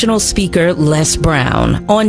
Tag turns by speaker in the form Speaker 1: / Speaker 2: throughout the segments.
Speaker 1: motivational speaker Les Brown on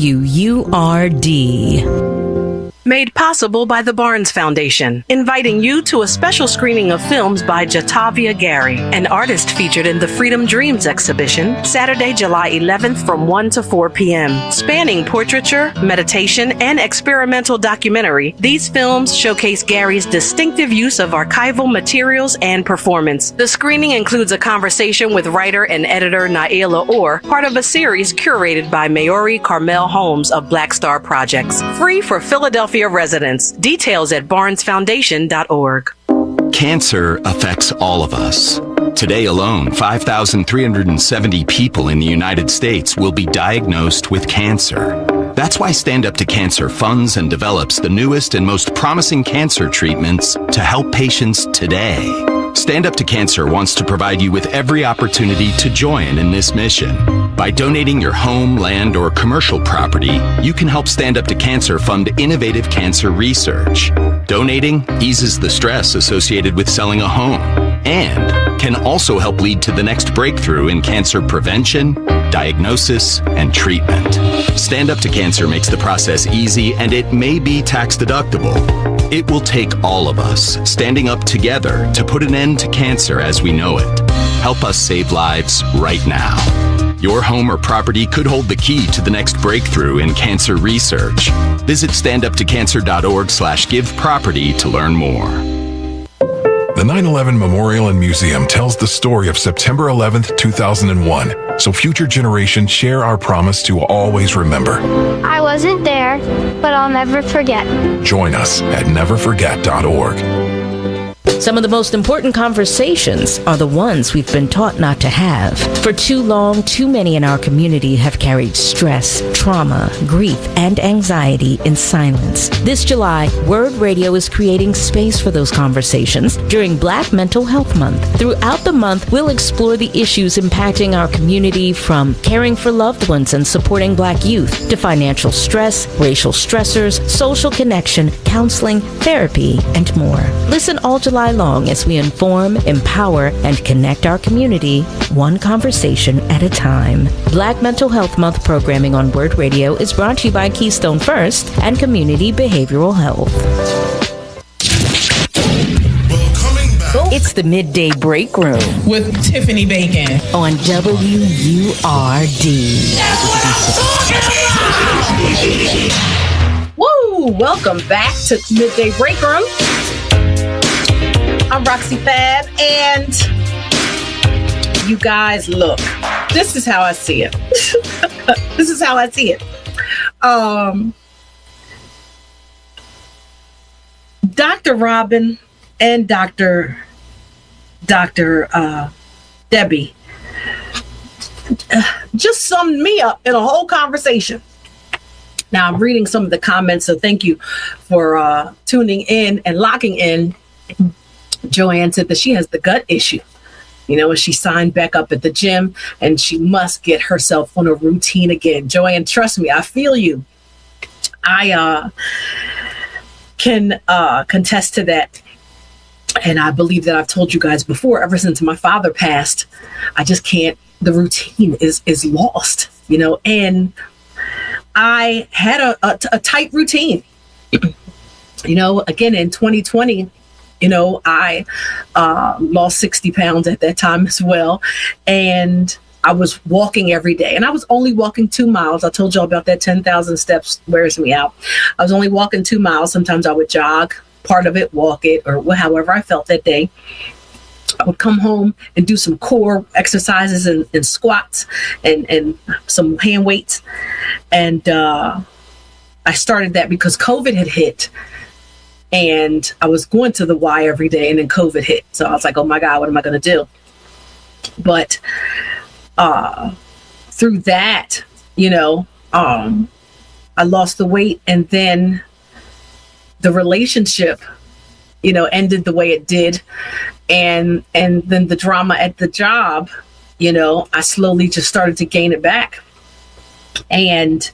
Speaker 1: WURD.
Speaker 2: Made possible by the Barnes Foundation, inviting you to a special screening of films by Jatavia Gary, an artist featured in the Freedom Dreams exhibition, Saturday, July 11th from 1 to 4 p.m. Spanning portraiture, meditation, and experimental documentary, these films showcase Gary's distinctive use of archival materials and performance. The screening includes a conversation with writer and editor Naila Orr, part of a series curated by Maori Carmel Holmes of Black Star Projects. Free for Philadelphia residents. Details at barnesfoundation.org.
Speaker 3: Cancer affects all of us. Today alone, 5,370 people in the United States will be diagnosed with cancer. That's why Stand Up to Cancer funds and develops the newest and most promising cancer treatments to help patients today. Stand Up to Cancer wants to provide you with every opportunity to join in this mission. By donating your home, land, or commercial property, you can help Stand Up to Cancer fund innovative cancer research. Donating eases the stress associated with selling a home and can also help lead to the next breakthrough in cancer prevention, diagnosis, and treatment. Stand Up to Cancer makes the process easy, and it may be tax deductible. It will take all of us standing up together to put an end to cancer as we know it. Help us save lives right now. Your home or property could hold the key to the next breakthrough in cancer research. Visit standuptocancer.org/giveproperty to learn more.
Speaker 4: The 9/11 Memorial and Museum tells the story of September 11th, 2001, so future generations share our promise to always remember.
Speaker 5: I wasn't there, but I'll never forget.
Speaker 4: Join us at neverforget.org.
Speaker 1: Some of the most important conversations are the ones we've been taught not to have. For too long, too many in our community have carried stress, trauma, grief, and anxiety in silence. This July, Word Radio is creating space for those conversations during Black Mental Health Month. Throughout the month, we'll explore the issues impacting our community, from caring for loved ones and supporting Black youth to financial stress, racial stressors, social connection, counseling, therapy, and more. Listen all July long as we inform, empower, and connect our community one conversation at a time. Black Mental Health Month programming on Word Radio is brought to you by Keystone First and Community Behavioral Health. It's the Midday Break Room
Speaker 6: with Tiffany Bacon
Speaker 1: on WURD.
Speaker 7: Woo! Welcome back to Midday Break Room. I'm Roxy Fab, and you guys, look, this is how I see it. This is how I see it. Dr. Robin and Dr. Debbie just summed me up in a whole conversation. Now, I'm reading some of the comments, so thank you for tuning in and locking in. Joanne said that she has the gut issue. You know, she signed back up at the gym and she must get herself on a routine again. Joanne, trust me, I feel you. I can contest to that. And I believe that I've told you guys before, ever since my father passed, I just can't, the routine is lost, you know, and I had a tight routine. You know, again, in 2020, you know, I lost 60 pounds at that time as well. And I was walking every day, and I was only walking 2 miles. I told y'all about that 10,000 steps wears me out. I was only walking 2 miles. Sometimes I would jog part of it, walk it, or however I felt that day. I would come home and do some core exercises and squats and some hand weights. And I started that because COVID had hit. And I was going to the Y every day, and then COVID hit. So I was like, oh my God, what am I going to do? But through that, you know, I lost the weight, and then the relationship, you know, ended the way it did. And then the drama at the job, you know, I slowly just started to gain it back. And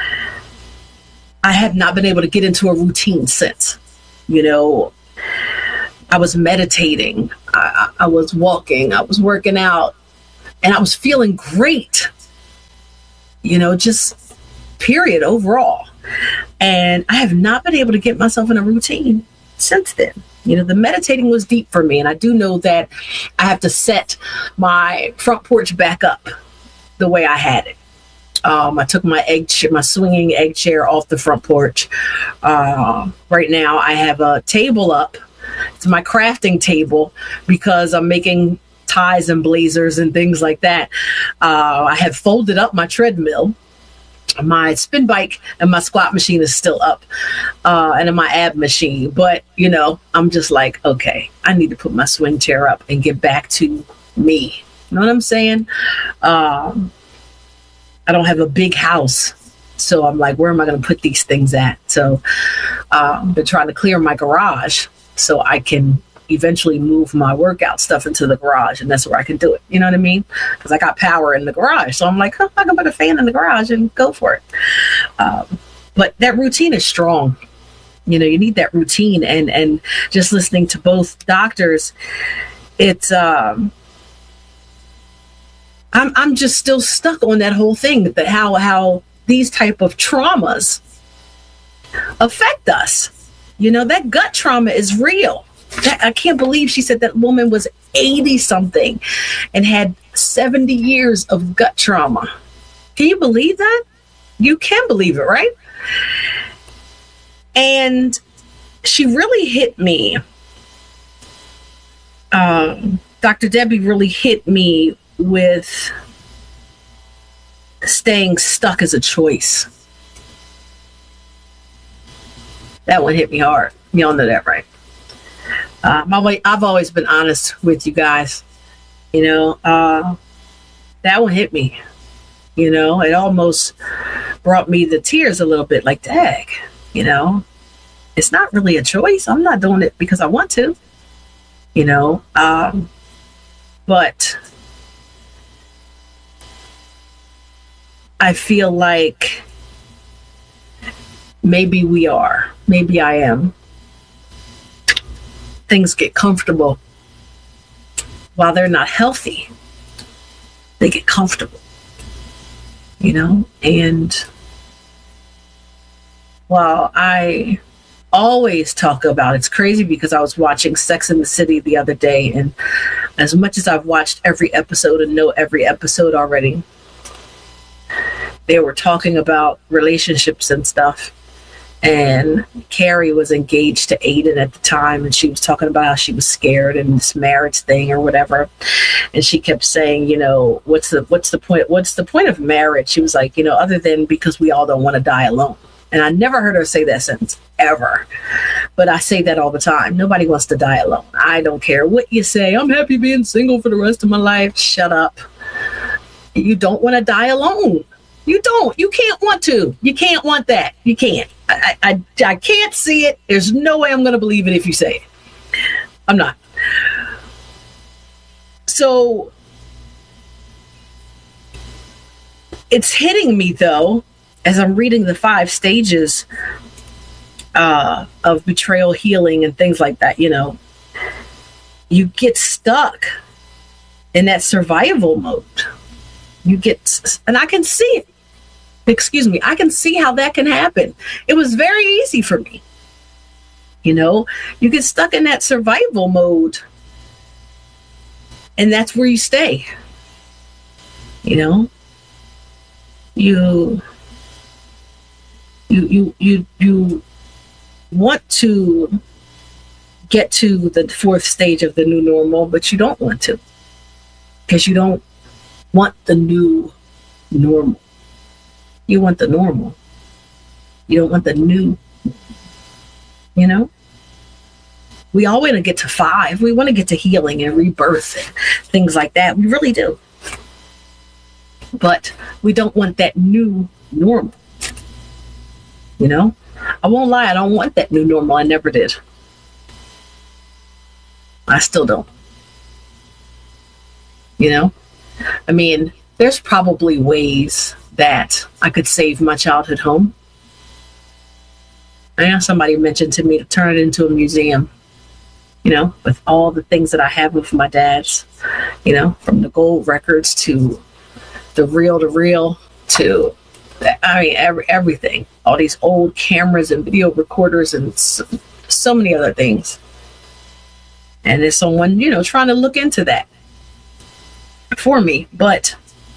Speaker 7: I have not been able to get into a routine since. You know, I was meditating, I was walking, I was working out, and I was feeling great. just period overall. And I have not been able to get myself in a routine since then. The meditating was deep for me. And I do know that I have to set my front porch back up the way I had it. I took my swinging egg chair off the front porch. Right now I have a table up. It's my crafting table because I'm making ties and blazers and things like that. I have folded up my treadmill. My spin bike and my squat machine is still up, and my ab machine. But, I'm just like, okay, I need to put my swing chair up and get back to me. You know what I'm saying? I don't have a big house. So I'm like, where am I going to put these things at? So I've been trying to clear my garage so I can eventually move my workout stuff into the garage, and that's where I can do it. You know what I mean? Because I got power in the garage. So I'm like, I can put a fan in the garage and go for it. But that routine is strong. You need that routine, and just listening to both doctors, it's I'm just still stuck on that whole thing, that how these type of traumas affect us. That gut trauma is real. I can't believe she said that woman was 80 something and had 70 years of gut trauma. Can you believe that? You can believe it, right? And she really hit me. Dr. Debbie really hit me with staying stuck as a choice. That one hit me hard. Y'all know that, right? I've always been honest with you guys. That one hit me. It almost brought me to tears a little bit, like, dang, it's not really a choice. I'm not doing it because I want to, but I feel like maybe we are, maybe I am. Things get comfortable while they're not healthy. They get comfortable, and while I always talk about, it's crazy because I was watching Sex and the City the other day, and as much as I've watched every episode and know every episode already, they were talking about relationships and stuff. And Carrie was engaged to Aiden at the time, and she was talking about how she was scared in this marriage thing or whatever. And she kept saying, what's the point? What's the point of marriage? She was like, other than because we all don't want to die alone. And I never heard her say that sentence ever, but I say that all the time. Nobody wants to die alone. I don't care what you say. I'm happy being single for the rest of my life. Shut up. You don't want to die alone. You don't. You can't want to. You can't want that. You can't. I can't see it. There's no way I'm going to believe it if you say it. I'm not. So it's hitting me, though, as I'm reading the 5 stages of betrayal, healing, and things like that. You get stuck in that survival mode. And I can see it. I can see how that can happen. It was very easy for me. You get stuck in that survival mode, and that's where you stay. You want to get to the 4th stage of the new normal, but you don't want to, because you don't want the new normal. You want the normal. You don't want the new. We all want to get to 5. We want to get to healing and rebirth and things like that. We really do. But we don't want that new normal. I won't lie. I don't want that new normal. I never did. I still don't. There's probably ways that I could save my childhood home. I know somebody mentioned to me to turn it into a museum, with all the things that I have with my dad's, from the gold records to the reel-to-reel to, I mean, everything. All these old cameras and video recorders and so many other things. And there's someone, trying to look into that for me. But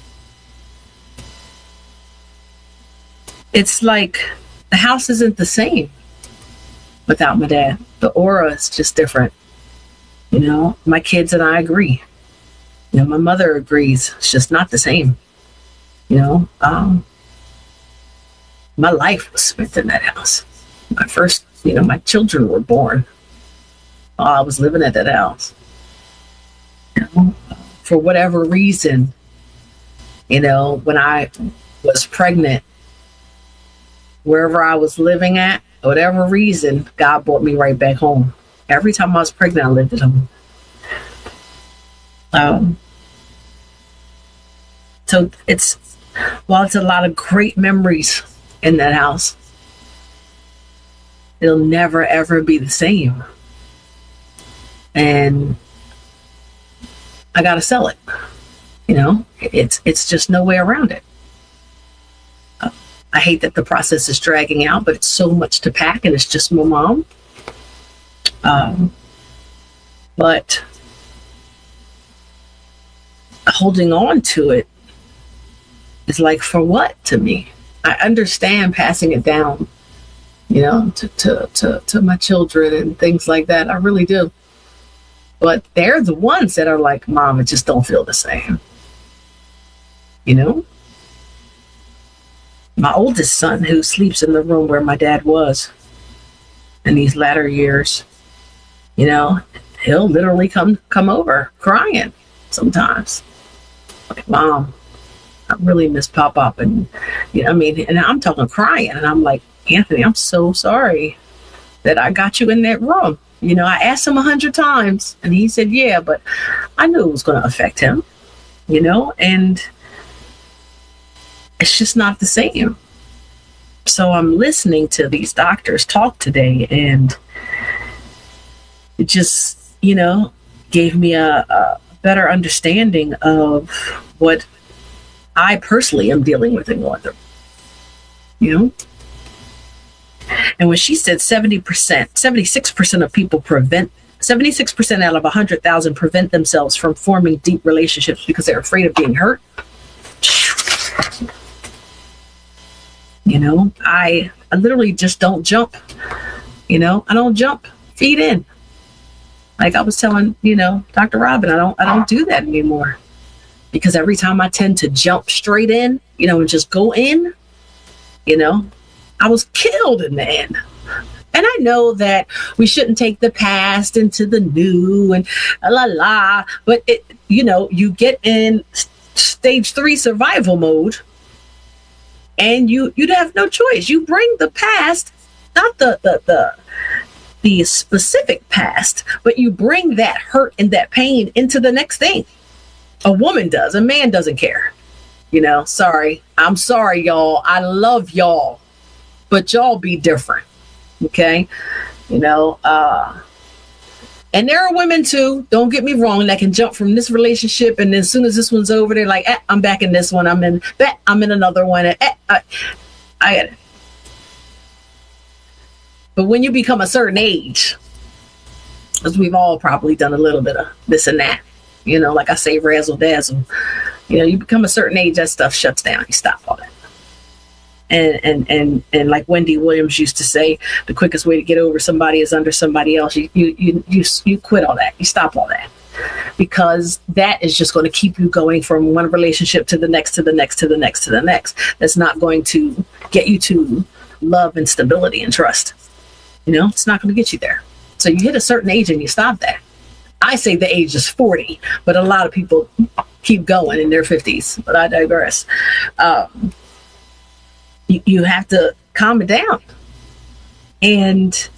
Speaker 7: it's like the house isn't the same without my dad. The aura is just different. My kids and I agree. My mother agrees. It's just not the same. My life was spent in that house. My first, my children were born while I was living at that house. For whatever reason, when I was pregnant, wherever I was living at, whatever reason, God brought me right back home. Every time I was pregnant, I lived at home. So while it's a lot of great memories in that house, it'll never ever be the same. And I gotta sell it. It's just no way around it. I hate that the process is dragging out, but it's so much to pack, and it's just my mom. But holding on to it is like, for what to me? I understand passing it down, to my children and things like that. I really do. But they're the ones that are like, Mom, it just don't feel the same. My oldest son, who sleeps in the room where my dad was in these latter years, he'll literally come over crying sometimes. Like, Mom, I really miss Pop-Pop. And, and I'm talking crying. And I'm like, Anthony, I'm so sorry that I got you in that room. I asked him 100 times and he said, yeah, but I knew it was going to affect him, and it's just not the same. So I'm listening to these doctors talk today, and it just, gave me a better understanding of what I personally am dealing with and going through, And when she said 76% of people 76% out of 100,000 prevent themselves from forming deep relationships because they're afraid of being hurt. I literally just don't jump. I don't jump, feet in. Like I was telling, Dr. Robin, I don't do that anymore. Because every time I tend to jump straight in, and just go in, I was killed in the end. And I know that we shouldn't take the past into the new and but you get in stage 3 survival mode, and you'd have no choice. You bring the past, not the specific past, but you bring that hurt and that pain into the next thing. A woman does. A man doesn't care. Sorry. I'm sorry, y'all. I love y'all. But y'all be different. Okay? And there are women too, don't get me wrong, that can jump from this relationship, and then as soon as this one's over, they're like, I'm back in this one. I'm in another one. I get it. But when you become a certain age, as we've all probably done a little bit of this and that, like I say, razzle dazzle, you become a certain age, that stuff shuts down. You stop all that. And like Wendy Williams used to say, the quickest way to get over somebody is under somebody else. You quit all that. You stop all that, because that is just going to keep you going from one relationship to the next, to the next, to the next, to the next. That's not going to get you to love and stability and trust. It's not going to get you there. So you hit a certain age and you stop that. I say the age is 40, but a lot of people keep going in their 50s, but I digress. You have to calm it down. And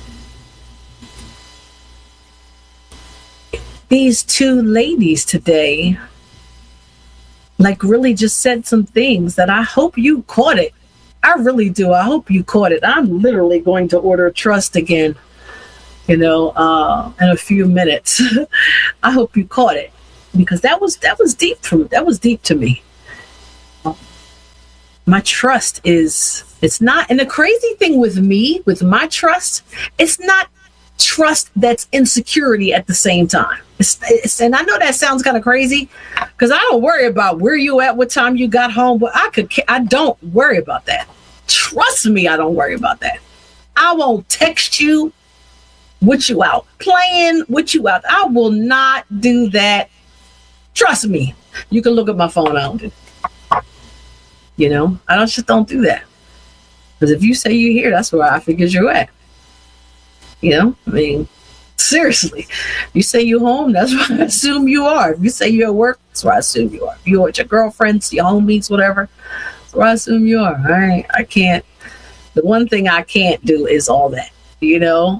Speaker 7: these two ladies today, really just said some things that I hope you caught it. I really do. I hope you caught it. I'm literally going to order Trust again, in a few minutes. I hope you caught it, because that was deep to me. my trust it's not, and the crazy thing with me, with my trust, it's not trust that's insecurity at the same time. And I know that sounds kind of crazy because I don't worry about where you at, what time you got home, but I don't worry about that. Trust me, I don't worry about that. I won't text you with you out playing, with you out. I will not do that. Trust me. You can look at my phone. I don't do that. You know, I just don't do that. Because if you say you're here, that's where I figure you're at. You know, I mean, seriously. You say you're home, that's where I assume you are. If you say you're at work, that's where I assume you are. If you're with your girlfriends, your homies, whatever, that's where I assume you are. All right. I can't. The one thing I can't do is all that. You know,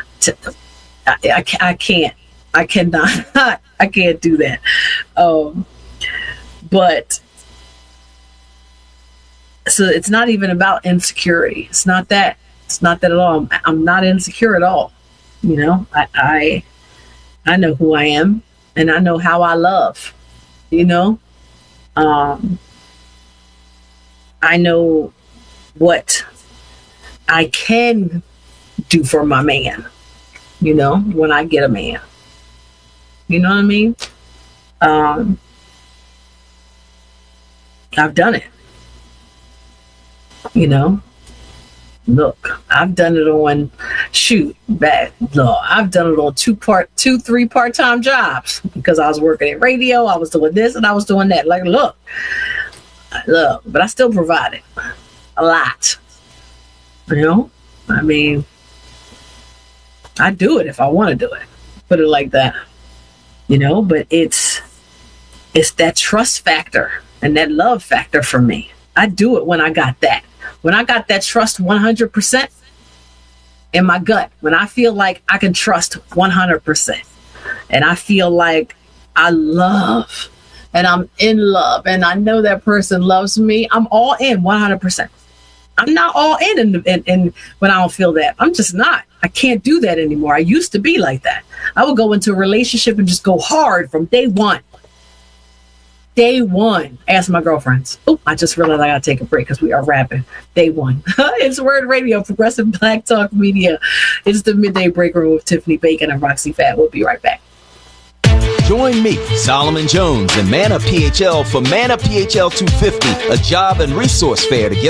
Speaker 7: I can't. I cannot. I can't do that. But so it's not even about insecurity. It's not that. It's not that at all. I'm not insecure at all. You know, I know who I am, and I know how I love. You know, I know what I can do for my man. You know, when I get a man. You know what I mean? I've done it. You know, look, I've done it on I've done it on 3 part-time jobs because I was working in radio. I was doing this and I was doing that. Like, look, but I still provided a lot. You know, I mean, I do it if I want to do it. Put it like that. You know, but it's that trust factor and that love factor for me. I do it when I got that. When I got that trust 100% in my gut, when I feel like I can trust 100%, and I feel like I love and I'm in love and I know that person loves me, I'm all in 100%. I'm not all in when I don't feel that. I'm just not. I can't do that anymore. I used to be like that. I would go into a relationship and just go hard from day one. Day one. Ask my girlfriends. Oh, I just realized I gotta take a break because we are rapping. Day one. It's Word Radio, Progressive Black Talk Media. It's the Midday Break Room with Tiffany Bacon and Roxy Fat. We'll be right back.
Speaker 8: Join me, Solomon Jones, and Man Up PHL for Man Up PHL 250, a job and resource fair to get